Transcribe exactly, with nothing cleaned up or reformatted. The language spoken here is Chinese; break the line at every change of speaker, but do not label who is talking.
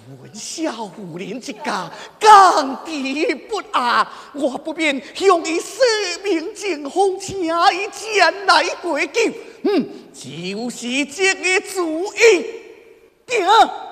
文小夫人一家刚直不阿，我不免向伊说明情况，请伊前来过救。嗯，就是这个主意。行。